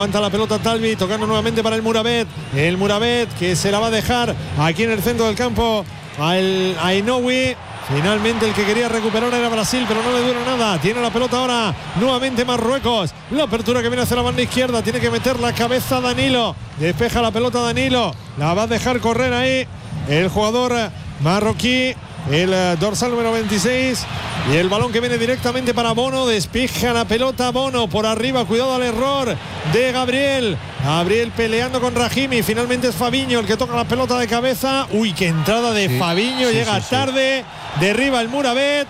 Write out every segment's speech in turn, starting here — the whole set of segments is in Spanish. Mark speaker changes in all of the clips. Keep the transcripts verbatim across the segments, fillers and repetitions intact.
Speaker 1: Levanta la pelota Talvi, tocando nuevamente para el Mouravet. El Mouravet que se la va a dejar aquí en el centro del campo al Ainoui. Finalmente el que quería recuperar era Brasil, pero no le dura nada. Tiene la pelota ahora nuevamente Marruecos. La apertura que viene hacia la banda izquierda. Tiene que meter la cabeza Danilo. Despeja la pelota Danilo. La va a dejar correr ahí el jugador marroquí, el dorsal número veintiséis. Y el balón que viene directamente para Bono. Despeja la pelota Bono por arriba. Cuidado al error de Gabriel. Gabriel peleando con Rahimi. Finalmente es Fabinho el que toca la pelota de cabeza. Uy, qué entrada de sí, Fabinho. Sí, llega sí, tarde. Sí. Derriba el Mouravet.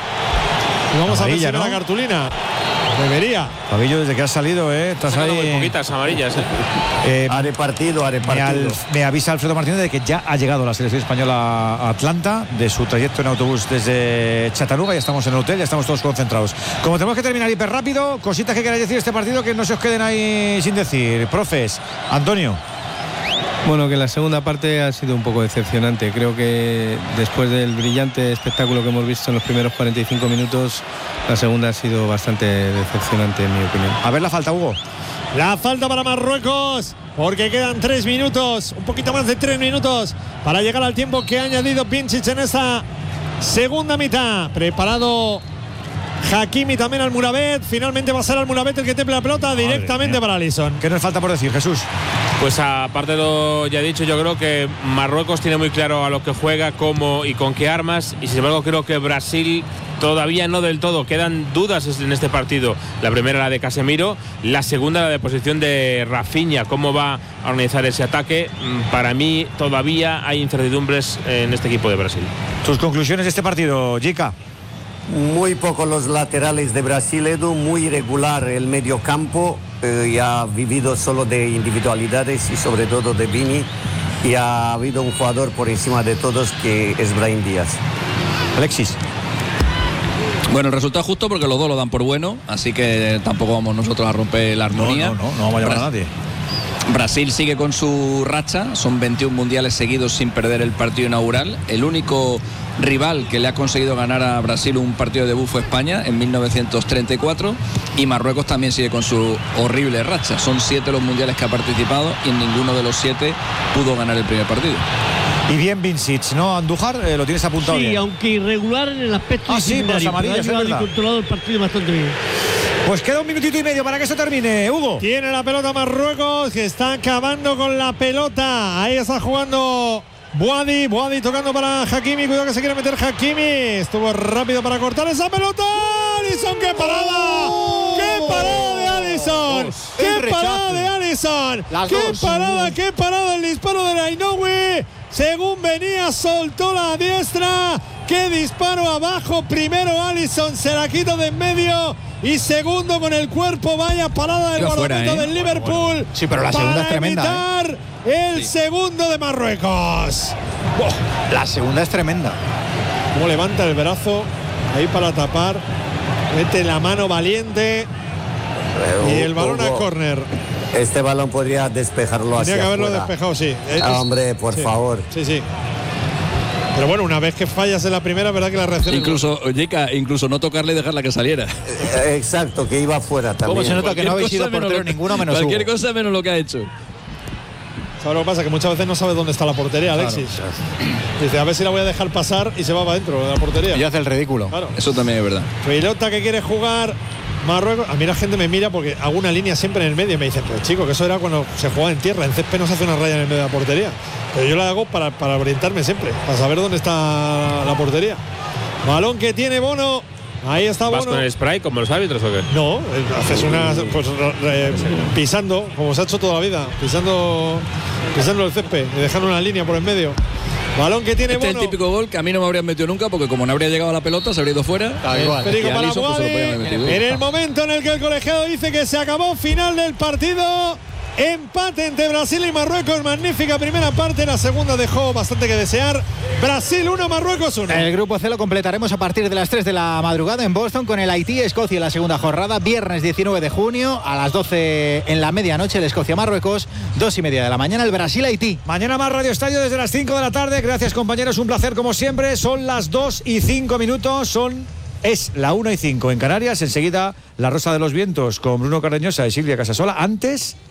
Speaker 1: Y vamos amarilla, a ver si ¿no? la cartulina. Debería.
Speaker 2: Fabinho, desde que has salido, ¿eh? Estás ahí.
Speaker 3: Muy poquitas amarillas. ¿eh?
Speaker 2: Eh, haré partido, haré partido. Me, al, me avisa Alfredo Martínez de que ya ha llegado la selección española a Atlanta, de su trayecto en autobús desde Chattanooga. Ya estamos en el hotel, ya estamos todos concentrados. Como tenemos que terminar hiper rápido, cositas que queráis decir de este partido que no se os queden ahí sin decir. Profes, Antonio.
Speaker 4: Bueno, que la segunda parte ha sido un poco decepcionante. Creo que después del brillante espectáculo que hemos visto en los primeros cuarenta y cinco minutos, la segunda ha sido bastante decepcionante, en mi opinión.
Speaker 2: A ver la falta, Hugo.
Speaker 1: La falta para Marruecos, porque quedan tres minutos, un poquito más de tres minutos para llegar al tiempo que ha añadido Pincic en esta segunda mitad. Preparado Hakimi también al Mouravet. Finalmente va a ser al Mouravet el que temple la pelota directamente para Alisson.
Speaker 2: ¿Qué nos falta por decir, Jesús?
Speaker 3: Pues aparte de lo ya dicho, yo creo que Marruecos tiene muy claro a lo que juega, cómo y con qué armas, y sin embargo creo que Brasil todavía no del todo. Quedan dudas en este partido. La primera, la de Casemiro, la segunda, la de posición de Rafinha, cómo va a organizar ese ataque. Para mí todavía hay incertidumbres en este equipo de Brasil.
Speaker 2: ¿Tus conclusiones de este partido, Jica?
Speaker 5: Muy pocos los laterales de Brasil, Edu, muy irregular el medio campo, eh, y ha vivido solo de individualidades y sobre todo de Vini, y ha habido un jugador por encima de todos que es Brahim Díaz.
Speaker 2: Alexis.
Speaker 6: Bueno, el resultado es justo porque los dos lo dan por bueno, así que tampoco vamos nosotros a romper la armonía.
Speaker 2: No, no, no, no vamos a llamar a nadie.
Speaker 6: Brasil sigue con su racha, son veintiún mundiales seguidos sin perder el partido inaugural. El único rival que le ha conseguido ganar a Brasil un partido de debut fue España en mil novecientos treinta y cuatro, y Marruecos también sigue con su horrible racha. Son siete los mundiales que ha participado y en ninguno de los siete pudo ganar el primer partido.
Speaker 2: Y bien Vincic, ¿no, Andújar? Eh, lo tienes apuntado
Speaker 7: sí,
Speaker 2: bien.
Speaker 7: Aunque irregular en el aspecto
Speaker 2: ah, sí, pero ha
Speaker 7: llevado y controlado el partido bastante bien.
Speaker 2: Pues queda un minutito y medio para que esto termine, Hugo.
Speaker 1: Tiene la pelota Marruecos, que está acabando con la pelota. Ahí está jugando Boadi, Boadi tocando para Hakimi. Cuidado que se quiere meter Hakimi. Estuvo rápido para cortar esa pelota. Alisson, qué parada. Oh. ¡Qué parada de Alisson! Dos. ¡Qué parada de Alisson! Las ¡Qué dos. parada, qué parada el disparo de Ainoui! Según venía, soltó la diestra. ¡Qué disparo abajo! Primero Alisson se la quita de en medio. Y segundo con el cuerpo, vaya parada del guardameta ¿eh? del Liverpool. Bueno.
Speaker 2: Sí, pero la segunda es tremenda.
Speaker 1: ¿eh? El sí. segundo de Marruecos.
Speaker 2: Oh, la segunda es tremenda.
Speaker 1: Cómo levanta el brazo ahí para tapar. Mete la mano valiente. Pero, y el balón Hugo, a córner.
Speaker 5: Este balón podría despejarlo hacia
Speaker 1: Tenía que haberlo
Speaker 5: afuera.
Speaker 1: despejado, sí.
Speaker 5: Ah, hombre, por
Speaker 1: sí,
Speaker 5: favor.
Speaker 1: Sí, sí. Pero bueno, una vez que fallas en la primera, verdad que la reacción
Speaker 6: incluso es... Jica, incluso no tocarle y dejarla que saliera.
Speaker 5: Eh, exacto, que iba afuera también.
Speaker 2: ¿Cómo se nota
Speaker 6: cualquier
Speaker 2: que no habéis sido portero
Speaker 6: lo,
Speaker 2: ninguno menos
Speaker 6: cualquier
Speaker 2: Hugo?
Speaker 6: cosa menos lo que ha hecho?
Speaker 1: ¿Sabes lo que pasa? Que muchas veces no sabes dónde está la portería, Alexis. Claro, claro. Dice, a ver si la voy a dejar pasar y se va para adentro de la portería.
Speaker 2: Y hace el ridículo.
Speaker 1: Claro.
Speaker 6: Eso también es verdad.
Speaker 1: Pelota que quiere jugar Marruecos. A mí la gente me mira porque hago una línea siempre en el medio y me dice, pero chico, que eso era cuando se jugaba en tierra. En césped no se hace una raya en el medio de la portería. Pero yo la hago para, para orientarme siempre, para saber dónde está la portería. Balón que tiene Bono. Ahí está Bono.
Speaker 3: ¿Vas con el spray como los árbitros o qué?
Speaker 1: No, haces una pues, eh, pisando, como se ha hecho toda la vida, pisando, pisando el césped y dejando una línea por en medio. Balón que tiene
Speaker 6: este
Speaker 1: Bono.
Speaker 6: Es el típico gol que a mí no me habrían metido nunca, porque como no habría llegado a la pelota, se habría ido fuera.
Speaker 1: Ah, igual.
Speaker 6: Y
Speaker 1: para
Speaker 6: Alisson, pues,
Speaker 1: en el momento en el que el colegiado dice que se acabó, final del partido. Empate entre Brasil y Marruecos. Magnífica primera parte. La segunda dejó bastante que desear. Brasil uno, Marruecos uno.
Speaker 2: El grupo C lo completaremos a partir de las tres de la madrugada en Boston con el Haití-Escocia en la segunda jornada. Viernes diecinueve de junio a las doce en la medianoche el Escocia-Marruecos. Dos y media de la mañana el Brasil-Haití. Mañana más Radio Estadio desde las cinco de la tarde. Gracias, compañeros. Un placer como siempre. Son las dos y cinco minutos. Son... Es la una y cinco en Canarias. Enseguida La Rosa de los Vientos con Bruno Cardeñosa y Silvia Casasola. Antes...